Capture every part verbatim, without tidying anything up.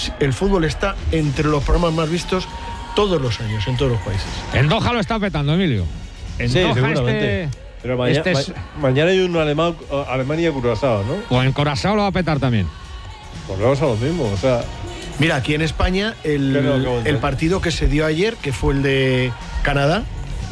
el fútbol está entre los programas más vistos todos los años, en todos los países. En Doha lo está petando, Emilio. En sí, Doha seguramente. este, Pero mañana, este es, ma mañana hay un alemán, Alemania-Curazao, ¿no? O en Curazao lo va a petar también. Pues vamos a lo mismo, o sea... Mira, aquí en España, el, el partido que se dio ayer, que fue el de Canadá,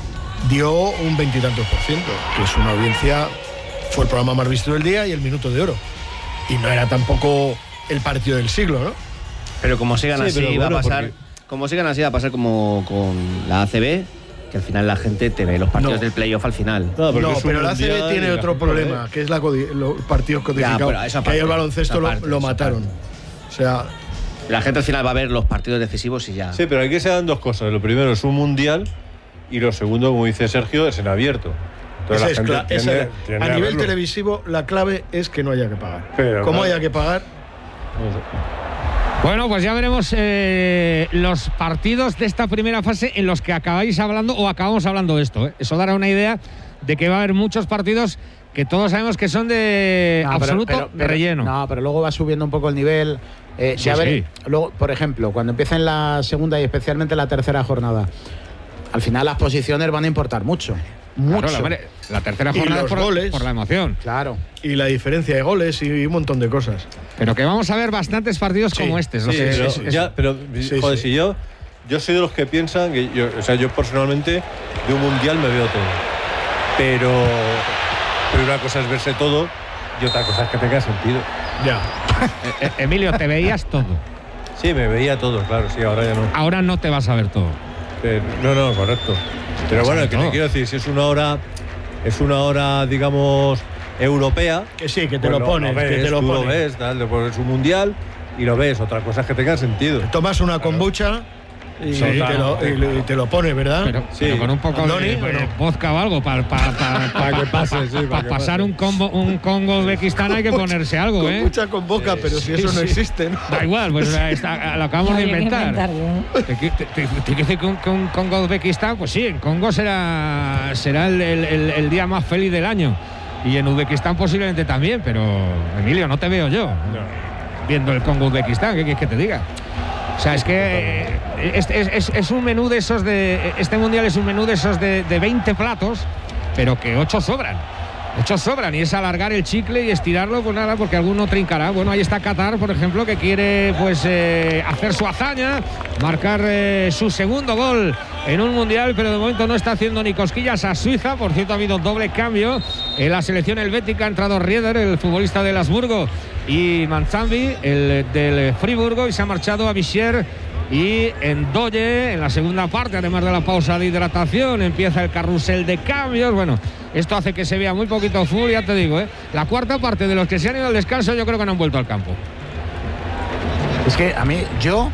dio un veintitantos por ciento, que es una audiencia, fue el programa más visto del día y el minuto de oro. Y no era tampoco el partido del siglo, ¿no? Pero como sigan sí, así, bueno, va a pasar. porque... Como sigan así, va a pasar como con la A C B, que al final la gente te ve los partidos no. del playoff al final. No, no pero la A C B tiene otro problema, que es la los partidos codificados. Ya, aparte, que ahí el baloncesto aparte, lo, lo mataron. O sea... La gente al final va a ver los partidos decisivos y ya. Sí, pero aquí se dan dos cosas. Lo primero es un mundial y lo segundo, como dice Sergio, es en abierto. Esa es tiende, esa tiende a, a nivel televisivo, la clave es que no haya que pagar. Pero, como claro. haya que pagar... No sé. Bueno, pues ya veremos eh, los partidos de esta primera fase en los que acabáis hablando o acabamos hablando de esto. ¿eh? Eso dará una idea de que va a haber muchos partidos que todos sabemos que son de no, absoluto pero, pero, pero, relleno. No, pero luego va subiendo un poco el nivel. Eh, sí, a ver, sí. Luego, por ejemplo, cuando empiecen la segunda y especialmente la tercera jornada, al final las posiciones van a importar mucho. Mucho. Claro, la, la tercera jornada por, goles, por la emoción. Claro. Y la diferencia de goles y un montón de cosas. Pero que vamos a ver bastantes partidos sí, como este. Sí, no sé, pero, es, es, ya, pero sí, joder, sí. si yo, yo soy de los que piensan que yo, o sea, yo personalmente de un mundial me veo todo. Pero, pero una cosa es verse todo y otra cosa es que tenga sentido. Ya. eh, Emilio, ¿te veías todo? Sí, me veía todo, claro, sí, ahora ya no. Ahora no te vas a ver todo. Pero, no, no, correcto. Pero bueno, que te quiero decir, si es una hora, es una hora, digamos, europea. Que sí, que te pues lo pones, lo ves, que te lo tú pones. lo ves, tal, le pones un mundial y lo ves. Otra cosa es que tenga sentido. Tomas una claro. kombucha y, sí, y, claro. te lo, y, y te lo pones, ¿verdad? Pero, sí. pero con un poco Andoni, de, bueno. de vodka o algo para pa, pa, pa, que pase, sí, pa que pasar pase. un combo, un Congo Uzbekistán hay que ponerse algo, ¿eh? Kombucha con boca, pero si eso no existe, ¿no? Da igual, pues está, lo acabamos de inventar. Te quiero decir que un, que un Congo Uzbekistán, pues sí, en Congo será, será el, el, el, el día más feliz del año. Y en Uzbekistán posiblemente también, pero Emilio, no te veo yo No. viendo el Congo Uzbekistán, ¿qué quieres que te diga? O sea, es que eh, es, es, es un menú de esos de... Este mundial es un menú de esos de, de veinte platos, pero que ocho sobran. ocho sobran y es alargar el chicle y estirarlo, pues nada, porque alguno trincará. Bueno, ahí está Qatar, por ejemplo, que quiere pues eh, hacer su hazaña, marcar eh, su segundo gol en un mundial, pero de momento no está haciendo ni cosquillas a Suiza. Por cierto, ha habido doble cambio en la selección helvética. Ha entrado Rieder, el futbolista del Habsburgo, y Manzambi, el del Friburgo, y se ha marchado a Bichier y Ndoye en la segunda parte. Además de la pausa de hidratación, empieza el carrusel de cambios. Bueno, esto hace que se vea muy poquito fútbol, ya te digo, ¿eh? La cuarta parte de los que se han ido al descanso yo creo que no han vuelto al campo. Es que a mí, yo,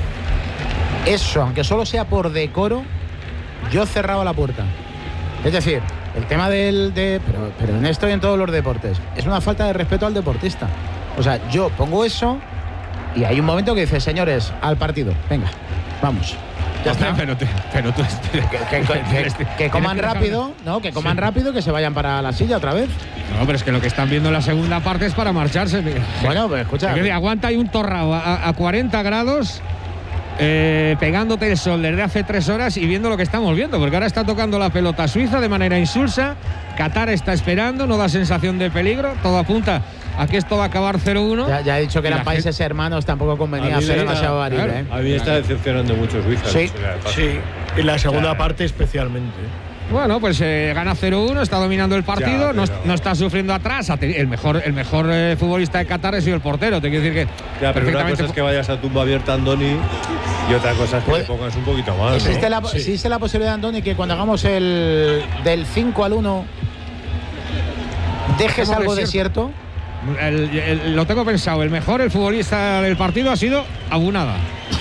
eso, aunque solo sea por decoro, yo cerraba la puerta. Es decir, el tema del... De, pero, pero en esto y en todos los deportes, es una falta de respeto al deportista. O sea, yo pongo eso y hay un momento que dice, señores, al partido, venga, vamos. Ya está. Pero, te, pero tú... Que, que, que, que, que coman rápido, ¿no? Que coman sí. rápido, que se vayan para la silla otra vez. No, pero es que lo que están viendo en la segunda parte es para marcharse. Bueno, pues escucha. Que aguanta ahí un torrao a, a cuarenta grados, eh, pegándote el sol desde hace tres horas y viendo lo que estamos viendo, porque ahora está tocando la pelota Suiza de manera insulsa. Qatar está esperando, no da sensación de peligro, todo apunta a que esto va a acabar cero uno. Ya, ya he dicho que eran países gente... hermanos, tampoco convenía ser demasiado varío, claro, ¿eh? A mí está decepcionando mucho Suiza. Sí, sí, en la segunda claro. parte especialmente. Bueno, pues eh, gana cero uno, está dominando el partido, ya, pero... no, no está sufriendo atrás. El mejor, el mejor eh, futbolista de Qatar ha sido el portero, te quiero decir que... Ya, pero una cosa es que vayas a tumba abierta, Andoni, y otra cosa es que le pongas un poquito más, ¿Existe, ¿no? la, sí. ¿Existe la posibilidad, Andoni, que cuando hagamos el del cinco al uno dejes algo desierto? El, el, lo tengo pensado, el mejor, el futbolista del partido ha sido Abunada,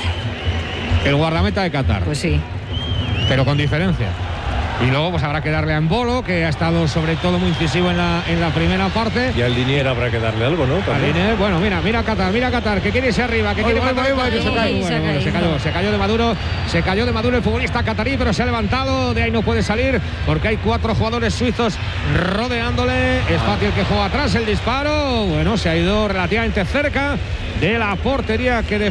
el guardameta de Qatar. Pues sí. Pero con diferencia. Y luego pues habrá que darle a Embolo, que ha estado sobre todo muy incisivo en la, en la primera parte. Y al Linier habrá que darle algo, ¿no? Al Linier, bueno, mira, mira Qatar, mira Qatar, que quiere irse arriba, que quiere matar. Se cayó, se cayó de Maduro, se cayó de Maduro el futbolista catarí, pero se ha levantado, de ahí no puede salir, porque hay cuatro jugadores suizos rodeándole. Es fácil que juega atrás el disparo. Bueno, se ha ido relativamente cerca de la portería que